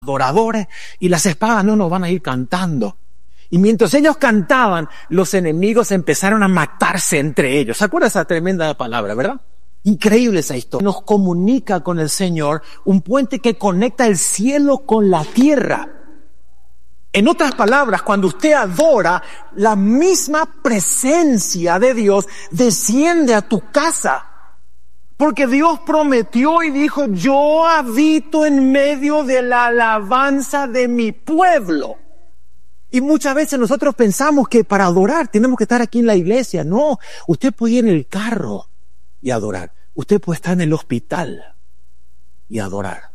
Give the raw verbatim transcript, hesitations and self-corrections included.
adoradores y las espadas no nos van a ir cantando. Y mientras ellos cantaban, los enemigos empezaron a matarse entre ellos. ¿Se acuerda esa tremenda palabra, verdad? Increíble esa historia. Nos comunica con el Señor, un puente que conecta el cielo con la tierra. En otras palabras, cuando usted adora, la misma presencia de Dios desciende a tu casa. Porque Dios prometió y dijo, yo habito en medio de la alabanza de mi pueblo. Y muchas veces nosotros pensamos que para adorar tenemos que estar aquí en la iglesia. No, usted puede ir en el carro y adorar. Usted puede estar en el hospital y adorar.